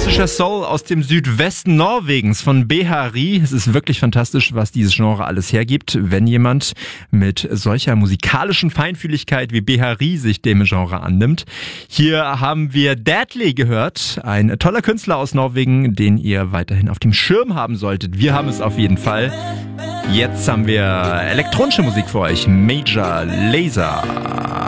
Klassischer Soul aus dem Südwesten Norwegens von Behari. Es ist wirklich fantastisch, was dieses Genre alles hergibt, wenn jemand mit solcher musikalischen Feinfühligkeit wie Behari sich dem Genre annimmt. Hier haben wir Deadly gehört, ein toller Künstler aus Norwegen, den ihr weiterhin auf dem Schirm haben solltet. Wir haben es auf jeden Fall. Jetzt haben wir elektronische Musik für euch. Major Lazer.